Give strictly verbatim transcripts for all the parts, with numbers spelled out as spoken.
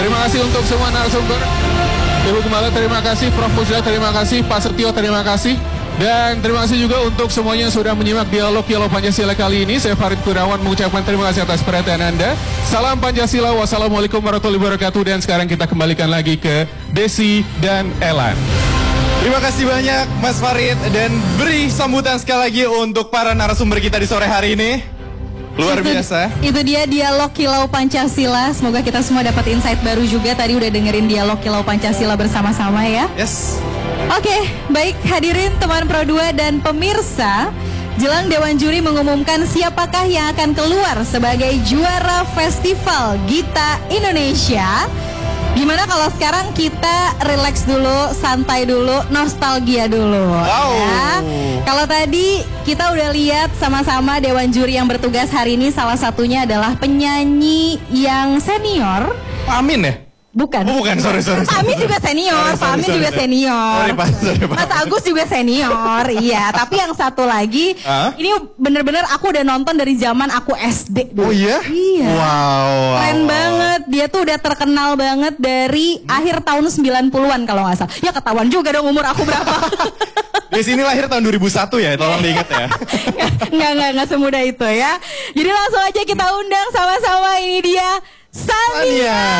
Terima kasih untuk semua narasumber. Ibu Gembala terima kasih, Prof Pusda terima kasih, Pak Setio terima kasih. Dan terima kasih juga untuk semuanya yang sudah menyimak dialog Yellow Pancasila kali ini. Saya Farid Kurawan mengucapkan terima kasih atas perhatian Anda. Salam Pancasila, wassalamualaikum warahmatullahi wabarakatuh. Dan sekarang kita kembalikan lagi ke Desi dan Elan. Terima kasih banyak Mas Farid. Dan beri sambutan sekali lagi untuk para narasumber kita di sore hari ini. Luar itu, biasa. Itu dia dialog Kilau Pancasila. Semoga kita semua dapat insight baru juga. Tadi udah dengerin dialog Kilau Pancasila bersama-sama ya. Yes. Oke, baik hadirin teman Pro dua dan pemirsa. Jelang Dewan Juri mengumumkan siapakah yang akan keluar sebagai juara Festival Gita Indonesia. Gimana kalau sekarang kita relax dulu, santai dulu, nostalgia dulu. Wow. Ya. Kalau tadi kita udah lihat sama-sama Dewan Juri yang bertugas hari ini, salah satunya adalah penyanyi yang senior. Pak Amin ya? Bukan. Oh, bukan, sorry, sorry. Pak Amin juga senior, Pak Amin juga senior. Sorry, Pak, sorry, Pak. Mas Agus juga senior, iya. Tapi yang satu lagi, huh? ini bener-bener aku udah nonton dari zaman aku S D dulu. Oh iya? Iya. Wow. Keren wow. banget, dia tuh udah terkenal banget dari hmm. akhir tahun sembilan puluhan kalau nggak salah. Ya ketahuan juga dong umur aku berapa. Di sini lahir tahun dua ribu satu ya, tolong diingat ya. Nggak, nggak, nggak semudah itu ya. Jadi langsung aja kita undang sama-sama, ini dia Sania. Sania.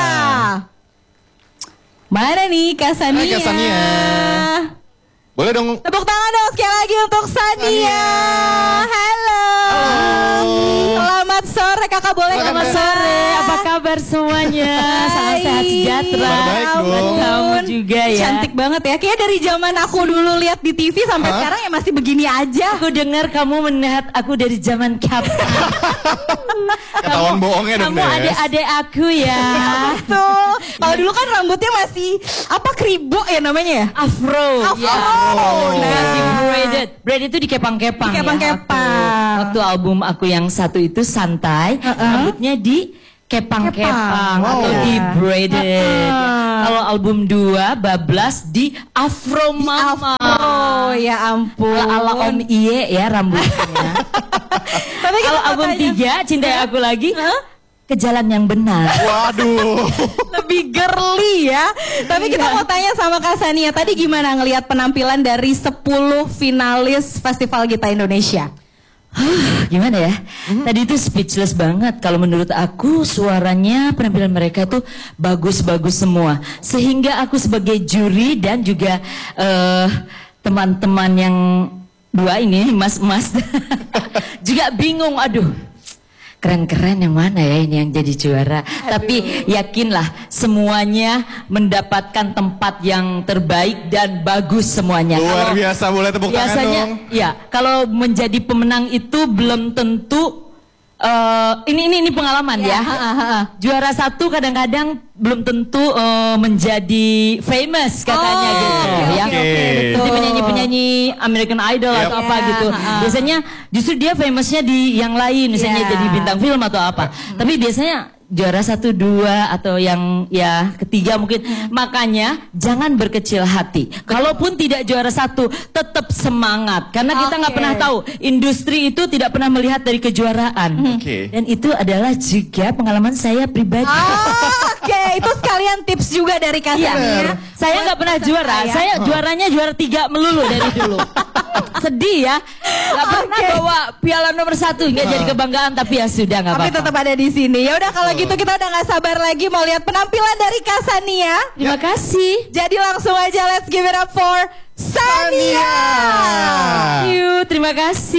Mana nih Kak Sania? Hai Kak Sania. Boleh dong. Tepuk tangan dong sekali lagi untuk Sania. Sania. Halo. Halo. Selamat sore Kakak, boleh Selamat Kakak? sore. Apa kabar semuanya? Salam sehat sejahtera. Baik dong. Kamu juga ya. Cantik banget ya. Kayaknya dari zaman aku dulu lihat di T V sampai huh? sekarang ya masih begini aja. Aku dengar kamu melihat aku dari zaman kapan. Ketahuan bohongnya dong. Kamu adik-adik aku ya. Betul. Kalau dulu kan rambutnya masih apa, kribo ya namanya ya? Afro. Afro. Ya. Oh, nah, di braided. Braided itu dikepang-kepang. Dikepang-kepang. Ya, waktu, waktu album aku yang satu itu santai, uh-uh. rambutnya di kepang-kepang wow. atau di braided. Uh-uh. Kalau album dua bablas di afro mama. Oh ya ampun. Ala Om Iye ya rambutnya. Tapi kalau album tiga Cintai Aku Lagi, huh? Ke jalan yang benar. Waduh. Lebih girly ya. Tapi kita mau tanya sama Kak Sania, tadi gimana ngelihat penampilan dari sepuluh finalis Festival Gita Indonesia? Gimana ya? Hmm. Tadi itu speechless banget. Kalau menurut aku suaranya, penampilan mereka tuh bagus-bagus semua. Sehingga aku sebagai juri dan juga uh, teman-teman yang dua ini, mas-mas juga bingung. Aduh, keren-keren yang mana ya ini yang jadi juara. Aduh. Tapi yakinlah semuanya mendapatkan tempat yang terbaik dan bagus semuanya. Luar kalau biasa, boleh tepuk tangan dong. Ya, kalau menjadi pemenang itu belum tentu uh, ini ini ini pengalaman ya. ya. Ha, ha, ha. Juara satu kadang-kadang belum tentu uh, menjadi famous katanya oh, gitu okay, ya. Okay, okay, Jadi penyanyi-penyanyi American Idol yep. atau apa yeah, gitu. Ha, ha. Biasanya justru dia famousnya di yang lain, misalnya yeah. jadi bintang film atau apa. Hmm. Tapi biasanya juara satu, dua atau yang ya ketiga mungkin. Hmm. Makanya jangan berkecil hati. Kalaupun tidak juara satu, tetap semangat. Karena kita nggak okay. pernah tahu, industri itu tidak pernah melihat dari kejuaraan. Hmm. Okay. Dan itu adalah juga pengalaman saya pribadi. Oh, Oke, okay. itu sekalian tips juga dari Kak Sania. Ya. Saya nggak pernah juara, saya, saya oh. juaranya juara tiga melulu dari dulu. Sedih ya, nggak pernah okay. bawa piala nomor satu, nggak uh. jadi kebanggaan, tapi ya sudah nggak apa-apa. Tapi tetap ada di sini. Ya udah kalau gitu kita udah nggak sabar lagi mau lihat penampilan dari Kak Sania. Terima kasih. Jadi langsung aja let's give it up for Sania. Thank you, terima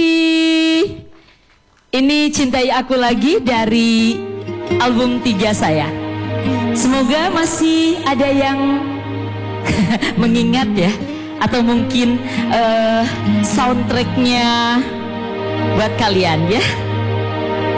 kasih. Ini Cintai Aku Lagi dari album tiga saya. Semoga masih ada yang mengingat ya. Atau mungkin uh, soundtracknya buat kalian ya.